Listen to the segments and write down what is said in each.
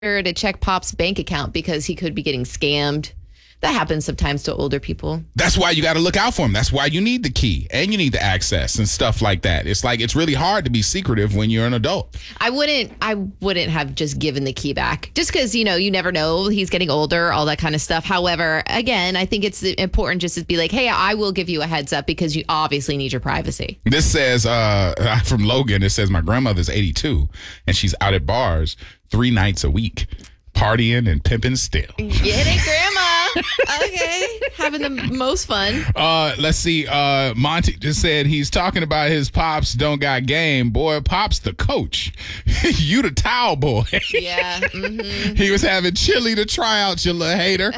to check Pop's bank account because he could be getting scammed. That happens sometimes to older people. That's why you got to look out for them. That's why you need the key and you need the access and stuff like that. It's like it's really hard to be secretive when you're an adult. I wouldn't have just given the key back just because, you never know. He's getting older, all that kind of stuff. However, again, I think it's important just to be like, hey, I will give you a heads up because you obviously need your privacy. This says from Logan, it says my grandmother's 82 and she's out at bars 3 nights a week, partying and pimping still. Get it, Grandma. Okay. Having the most fun. Let's see. Monty just said he's talking about his pops don't got game. Boy, Pop's the coach. You the towel boy. Yeah. Mm-hmm. He was having chili to try out, you little hater.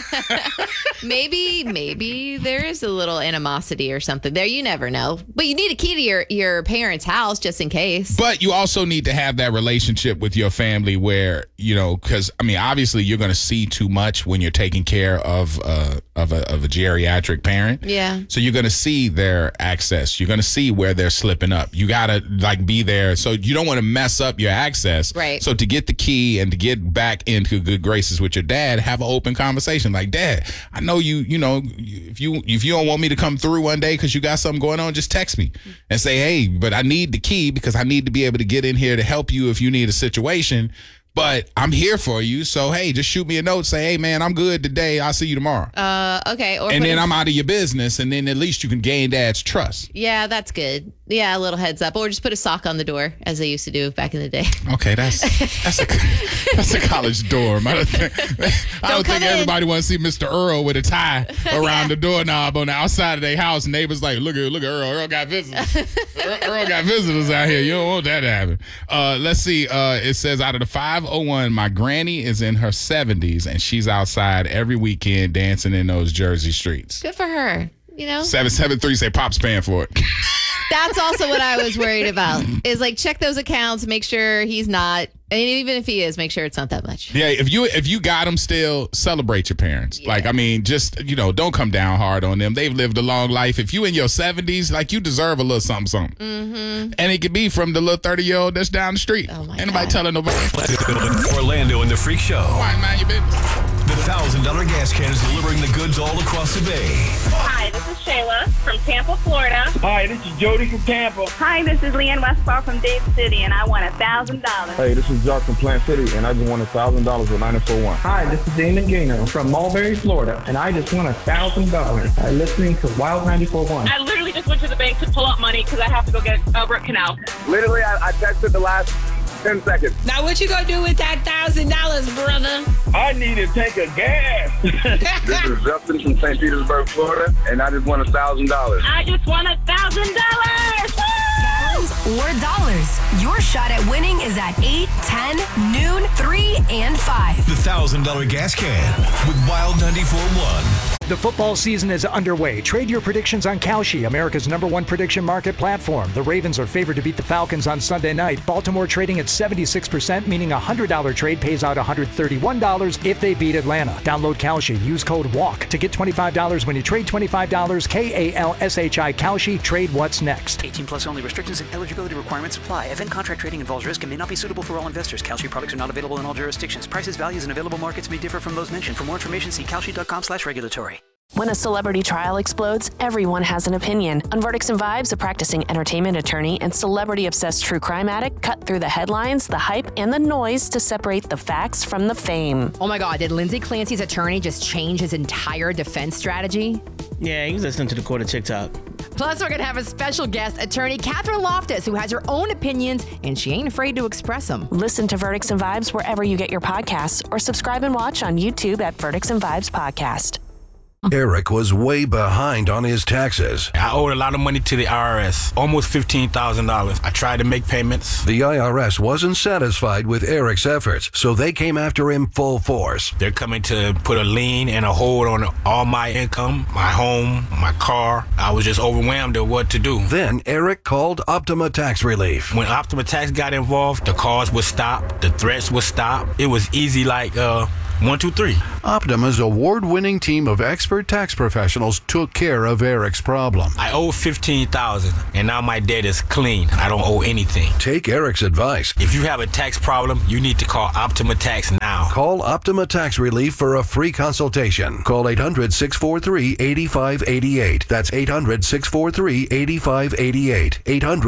Maybe there is a little animosity or something there. You never know. But you need a key to your parents' house just in case. But you also need to have that relationship with your family where, because, obviously you're going to see too much when you're taking care of a geriatric parent. Yeah. So you're going to see their access. You're going to see where they're slipping up. You got to be there. So you don't want to mess up your access. Right. So to get the key and to get back into good graces with your dad, have an open conversation. Like, Dad, I know if you don't want me to come through one day because you got something going on, just text me and say, hey, but I need the key because I need to be able to get in here to help you if you need a situation. But I'm here for you. So, hey, just shoot me a note. Say, hey, man, I'm good today. I'll see you tomorrow. Okay. And then I'm out of your business. And then at least you can gain Dad's trust. Yeah, that's good. Yeah, a little heads up. Or just put a sock on the door, as they used to do back in the day. Okay, that's a college dorm. I don't think everybody wants to see Mr. Earl with a tie around the doorknob on the outside of their house. Neighbors like, look at Earl. Earl got visitors. Earl got visitors out here. You don't want that to happen. Let's see. It says out of the 501, my granny is in her 70s, and she's outside every weekend dancing in those Jersey streets. Good for her. 773 say Pop's paying for it. That's also what I was worried about. Is like check those accounts, make sure he's not, and even if he is, make sure it's not that much. Yeah, if you got him still, celebrate your parents. Yeah. Just don't come down hard on them. They've lived a long life. If you in your 70s, you deserve a little something. Mm-hmm. And it could be from the little 30-year-old that's down the street. Oh my Anybody God. telling nobody? Orlando and the Freak Show. Why, man, you business. The $1,000 gas can is delivering the goods all across the bay. Hi, this is Shayla from Tampa, Florida. Hi, this is Jody from Tampa. Hi, this is Leanne Westfall from Dade City, and I won $1,000. Hey, this is Jock from Plant City, and I just won $1,000 with 941. Hi, this is Damon Gaynor from Mulberry, Florida, and I just won $1,000 by listening to Wild 94.1. I literally just went to the bank to pull out money because I have to go get a root canal. Literally, I texted the last 10 seconds. Now, what you gonna do with that $1,000, brother? I need to take a gas. This is Justin from St. Petersburg, Florida, and I just won $1,000. I just won $1,000. Or dollars. Your shot at winning is at 8, 10, noon, 3, and 5. The $1,000 gas can with Wild 94.1. The football season is underway. Trade your predictions on Kalshi, America's #1 prediction market platform. The Ravens are favored to beat the Falcons on Sunday night. Baltimore trading at 76%, meaning a $100 trade pays out $131 if they beat Atlanta. Download Kalshi. Use code WALK to get $25 when you trade $25. KALSHI Kalshi. Trade what's next. 18 plus only. Restrictions and eligibility requirements apply. Event contract trading involves risk and may not be suitable for all investors. Kalshi products are not available in all jurisdictions. Prices, values, and available markets may differ from those mentioned. For more information, see kalshi.com/regulatory. When a celebrity trial explodes, everyone has an opinion. On Verdicts and Vibes, a practicing entertainment attorney and celebrity-obsessed true crime addict cut through the headlines, the hype, and the noise to separate the facts from the fame. Oh my God, did Lindsay Clancy's attorney just change his entire defense strategy? Yeah, he's listening to the court of TikTok. Plus, we're going to have a special guest, attorney Catherine Loftus, who has her own opinions, and she ain't afraid to express them. Listen to Verdicts and Vibes wherever you get your podcasts, or subscribe and watch on YouTube at Verdicts and Vibes Podcast. Eric was way behind on his taxes. I owed a lot of money to the IRS, almost $15,000. I tried to make payments. The IRS wasn't satisfied with Eric's efforts, so they came after him full force. They're coming to put a lien and a hold on all my income, my home, my car. I was just overwhelmed at what to do. Then Eric called Optima Tax Relief. When Optima Tax got involved, the calls would stop, the threats would stop. It was easy like 123. Optima's award-winning team of expert tax professionals took care of Eric's problem. I owe $15,000, and now my debt is clean. I don't owe anything. Take Eric's advice. If you have a tax problem, you need to call Optima Tax now. Call Optima Tax Relief for a free consultation. Call 800-643-8588. That's 800-643-8588.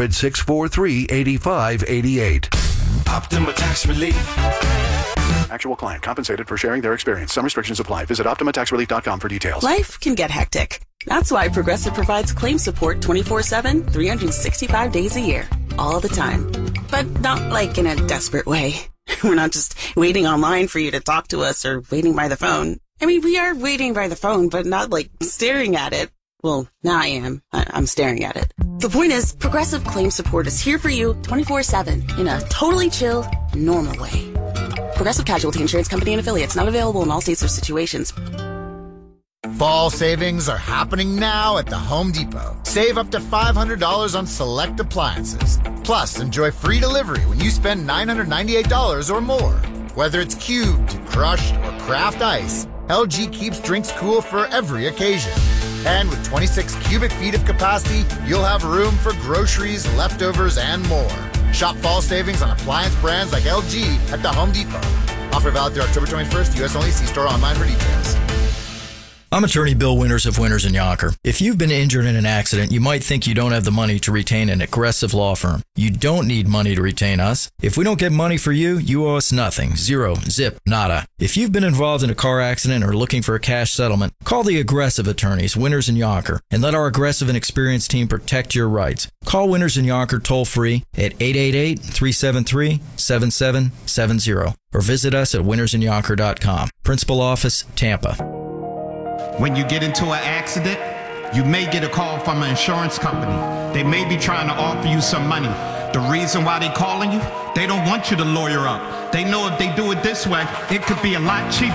800-643-8588. Optima Tax Relief. Actual client compensated for sharing their experience. Some restrictions apply. Visit OptimaTaxRelief.com for details. Life can get hectic. That's why Progressive provides claim support 24/7, 365 days a year, all the time. But not like in a desperate way. We're not just waiting online for you to talk to us or waiting by the phone. I mean, we are waiting by the phone, but not like staring at it. Well, now I am. I'm staring at it. The point is, Progressive claim support is here for you 24/7 in a totally chill, normal way. Progressive Casualty Insurance Company and affiliates, not available in all states or situations. Fall savings are happening now at the Home Depot. Save up to $500 on select appliances. Plus, enjoy free delivery when you spend $998 or more. Whether it's cubed, crushed, or craft ice, LG keeps drinks cool for every occasion. And with 26 cubic feet of capacity, you'll have room for groceries, leftovers, and more. Shop fall savings on appliance brands like LG at the Home Depot. Offer valid through October 21st. U.S. only. See store online for details. I'm attorney Bill Winters of Winters & Yonker. If you've been injured in an accident, you might think you don't have the money to retain an aggressive law firm. You don't need money to retain us. If we don't get money for you, you owe us nothing. Zero. Zip. Nada. If you've been involved in a car accident or looking for a cash settlement, call the aggressive attorneys, Winters & Yonker, and let our aggressive and experienced team protect your rights. Call Winters & Yonker toll free at 888-373-7770 or visit us at wintersandyonker.com. Principal Office, Tampa. When you get into an accident, you may get a call from an insurance company. They may be trying to offer you some money. The reason why they're calling you, they don't want you to lawyer up. They know if they do it this way, it could be a lot cheaper.